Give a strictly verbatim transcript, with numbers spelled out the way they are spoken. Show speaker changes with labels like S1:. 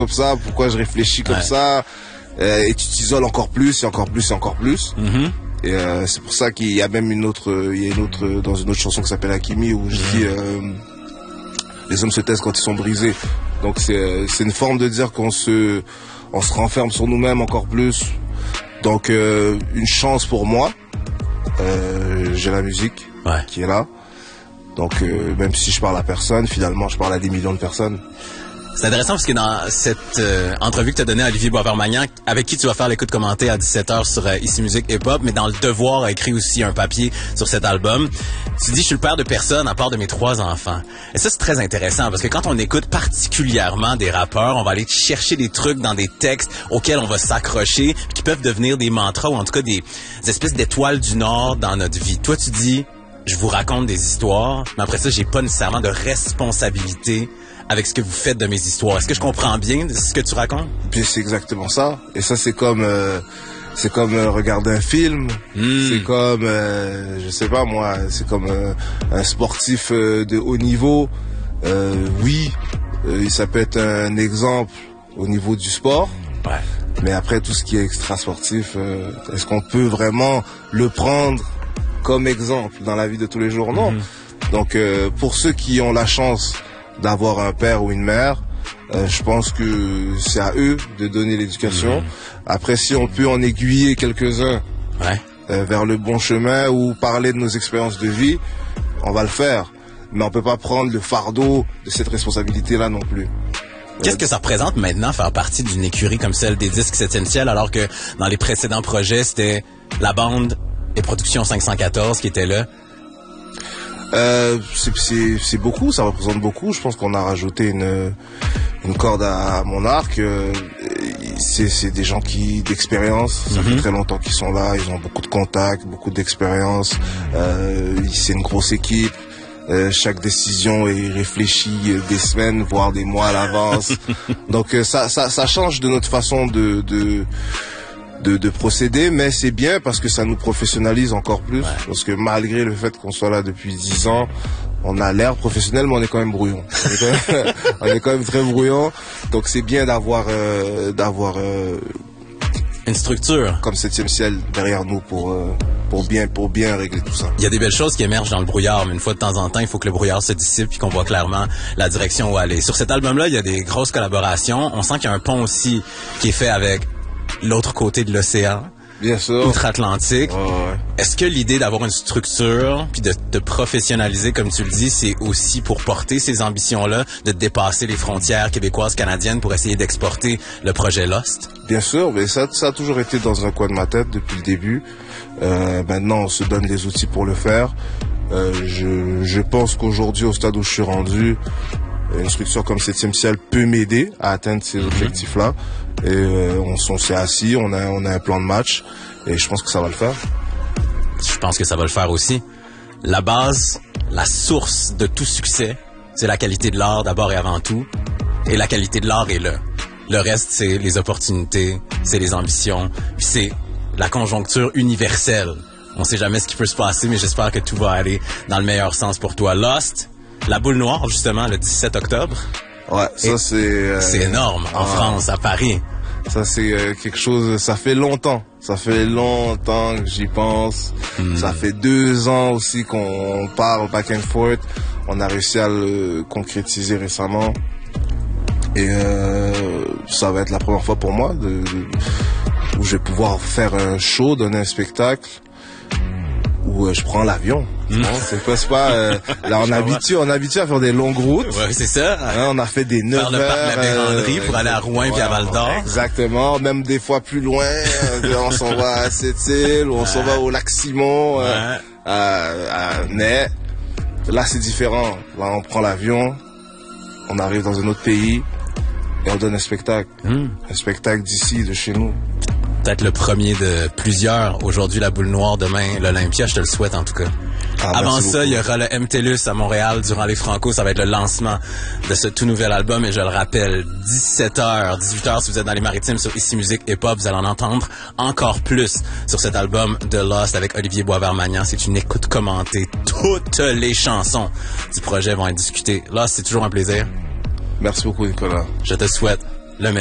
S1: comme ça, pourquoi je réfléchis comme ouais. ça, euh, et tu t'isoles encore plus, et encore plus, et encore plus. Mm-hmm. Et euh, c'est pour ça qu'il y a même une autre, il y a une autre, dans une autre chanson qui s'appelle Hakimi, où je mm-hmm. dis, euh, les hommes se taisent quand ils sont brisés. Donc c'est, c'est une forme de dire qu'on se, on se renferme sur nous-mêmes encore plus. Donc euh, une chance pour moi, euh, j'ai la musique ouais. qui est là. Donc euh, même si je parle à personne, finalement je parle à des millions de personnes.
S2: C'est intéressant parce que dans cette euh, entrevue que tu as donnée à Olivier Boisvert-Magnan, avec qui tu vas faire l'écoute commentée à dix-sept heures sur euh, Ici Musique Hip Hop, mais dans Le Devoir a écrit aussi un papier sur cet album. Tu dis, je suis le père de personne à part de mes trois enfants. Et ça, c'est très intéressant parce que quand on écoute particulièrement des rappeurs, on va aller chercher des trucs dans des textes auxquels on va s'accrocher, qui peuvent devenir des mantras ou en tout cas des, des espèces d'étoiles du Nord dans notre vie. Toi, tu dis, je vous raconte des histoires, mais après ça, j'ai pas nécessairement de responsabilité avec ce que vous faites de mes histoires. Est-ce que je comprends bien ce que tu racontes?
S1: Puis c'est exactement ça. Et ça, c'est comme euh, c'est comme euh, regarder un film. Mm. C'est comme, euh, je sais pas moi, c'est comme euh, un sportif euh, de haut niveau. Euh, oui, euh, ça peut être un exemple au niveau du sport. Ouais. Mais après, tout ce qui est extra-sportif, euh, est-ce qu'on peut vraiment le prendre comme exemple dans la vie de tous les jours? Non. Mm-hmm. Donc, euh, pour ceux qui ont la chance d'avoir un père ou une mère, euh, je pense que c'est à eux de donner l'éducation. Mmh. Après, si on peut en aiguiller quelques-uns ouais. euh, vers le bon chemin ou parler de nos expériences de vie, on va le faire. Mais on peut pas prendre le fardeau de cette responsabilité-là non plus.
S2: Qu'est-ce que ça représente maintenant, faire partie d'une écurie comme celle des Disques septième ciel, alors que dans les précédents projets, c'était la bande et Production cinq cent quatorze qui était là?
S1: Euh, c'est, c'est, c'est beaucoup, ça représente beaucoup. Je pense qu'on a rajouté une, une corde à mon arc. Euh, c'est, c'est des gens qui d'expérience. Ça mm-hmm. fait très longtemps qu'ils sont là. Ils ont beaucoup de contacts, beaucoup d'expérience. Euh, c'est une grosse équipe. Euh, chaque décision est réfléchie des semaines, voire des mois à l'avance. Donc euh, ça, ça, ça change de notre façon de, de De, de procéder, mais c'est bien parce que ça nous professionnalise encore plus. Ouais. Parce que malgré le fait qu'on soit là depuis dix ans, on a l'air professionnel, mais on est quand même brouillon. On est quand même, on est quand même très brouillon. Donc c'est bien d'avoir euh, d'avoir euh,
S2: une structure
S1: comme septième ciel derrière nous pour euh, pour bien pour bien régler tout ça.
S2: Il y a des belles choses qui émergent dans le brouillard, mais une fois de temps en temps, il faut que le brouillard se dissipe puis qu'on voit clairement la direction où aller. Sur cet album-là, il y a des grosses collaborations. On sent qu'il y a un pont aussi qui est fait avec l'autre côté de l'océan,
S1: bien sûr,
S2: outre-Atlantique.
S1: Oh, ouais.
S2: Est-ce que l'idée d'avoir une structure puis de te professionnaliser, comme tu le dis, c'est aussi pour porter ces ambitions-là, de dépasser les frontières québécoises, canadiennes pour essayer d'exporter le projet Lost?
S1: Bien sûr, mais ça, ça a toujours été dans un coin de ma tête depuis le début. Euh, maintenant, on se donne les outils pour le faire. Euh, je, je pense qu'aujourd'hui, au stade où je suis rendu, une structure comme septième ciel peut m'aider à atteindre ces objectifs-là. Et euh, on, on s'est assis, on a, on a un plan de match et je pense que ça va le faire.
S2: Je pense que ça va le faire aussi. La base, la source de tout succès, c'est la qualité de l'art d'abord et avant tout. Et la qualité de l'art est là. Le reste, c'est les opportunités, c'est les ambitions, puis c'est la conjoncture universelle. On sait jamais ce qui peut se passer, mais j'espère que tout va aller dans le meilleur sens pour toi. Lost, La Boule Noire, justement, le dix-sept octobre.
S1: Ouais, ça c'est... Euh,
S2: c'est énorme, en ah, France, à Paris.
S1: Ça c'est euh, quelque chose, ça fait longtemps. Ça fait longtemps que j'y pense. Mm. Ça fait deux ans aussi qu'on parle back and forth. On a réussi à le concrétiser récemment. Et euh, ça va être la première fois pour moi de, de, où je vais pouvoir faire un show, donner un spectacle. Où euh, je prends l'avion. Mmh. C'est pas, c'est pas euh, là on habitue, on habitue à faire des longues routes.
S2: Ouais, c'est ça.
S1: Hein, on a fait des neuf heures.
S2: Faire le parc de la Vérandrie euh, pour aller à Rouen ouais, puis à Val-d'Or.
S1: Exactement, même des fois plus loin. On s'en va à Sept-Îles, ou on ouais. s'en va au lac Simon, ouais. euh, à, à Ney. Là c'est différent. Là on prend l'avion, on arrive dans un autre pays et on donne un spectacle. Mmh. Un spectacle d'ici, de chez nous.
S2: Peut-être le premier de plusieurs. Aujourd'hui, La Boule Noire, demain, l'Olympia. Je te le souhaite, en tout cas. Ah, avant ça, beaucoup. Il y aura le M T L U S à Montréal durant les Franco. Ça va être le lancement de ce tout nouvel album. Et je le rappelle, dix-sept heures, dix-huit heures, si vous êtes dans les Maritimes sur Ici Musique Hip Hop, vous allez en entendre encore plus sur cet album de Lost avec Olivier Boisvert-Magnan. C'est une écoute commentée. Toutes les chansons du projet vont être discutées. Lost, c'est toujours un plaisir.
S1: Merci beaucoup, Nicolas.
S2: Je te souhaite